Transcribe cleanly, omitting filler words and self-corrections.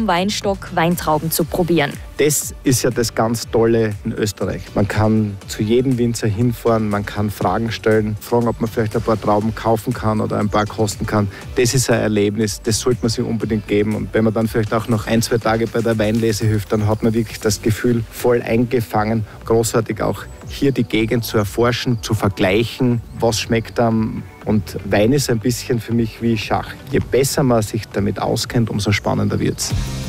Weinstock Weintrauben zu probieren. Das ist ja das ganz Tolle in Österreich. Man kann zu jedem Winzer hinfahren, man kann Fragen stellen, fragen, ob man vielleicht ein paar Trauben kaufen kann oder ein paar kosten kann. Das ist ein Erlebnis, das sollte man sich unbedingt geben. Und wenn man dann vielleicht auch noch 1-2 Tage bei der Weinlese hilft, dann hat man wirklich das Gefühl voll eingefangen. Großartig auch hier die Gegend zu erforschen, zu vergleichen, was schmeckt einem. Und Wein ist ein bisschen für mich wie Schach. Je besser man sich damit auskennt, umso spannender wird's.